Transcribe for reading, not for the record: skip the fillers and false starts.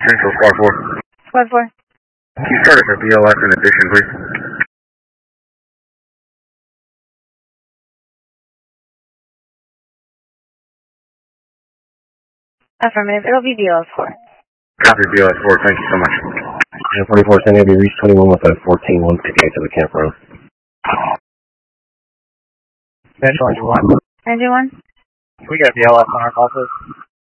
Central Squad 4. Squad 4. Can you start us a BLS in addition, please? Affirmative. It'll be BLS 4. Copy BLS 4. Thank you so much. 44, San Diego, reach 21 with a 14-1 ticket to the campground. Central, Engine 1. Engine 1. Can we get a BLS on our call, please?